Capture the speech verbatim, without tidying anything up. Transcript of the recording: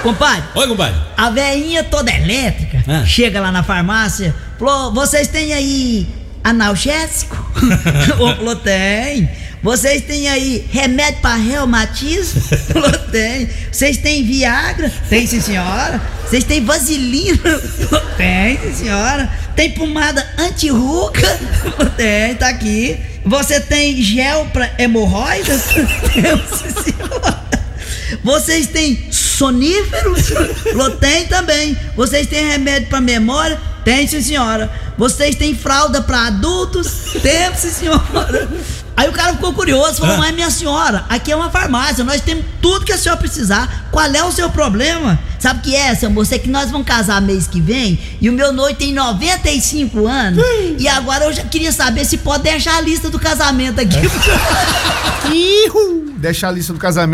Compadre. Oi, compadre. A velhinha toda elétrica ah. chega lá na farmácia, falou, vocês têm aí analgésico? Falou, tem. Vocês têm aí remédio para reumatismo? Falou, tem. Vocês têm Viagra? Tem, sim, senhora. Vocês têm vaselina? Falou, tem, sim, senhora. Tem pomada anti-ruga? Falou, tem, tá aqui. Você tem gel para hemorroidas? Tem, sim, senhora. Vocês têm soníferos? Falou, tem também. Vocês têm remédio para memória? Tem, sim, senhora. Vocês têm fralda para adultos? Tem, sim, senhora. Aí o cara ficou curioso, falou, ah. mas minha senhora, aqui é uma farmácia, nós temos tudo que a senhora precisar. Qual é o seu problema? Sabe o que é, seu moço? É que nós vamos casar mês que vem e o meu noivo tem noventa e cinco anos hum. e agora eu já queria saber se pode deixar a lista do casamento aqui. É. Deixar a lista do casamento.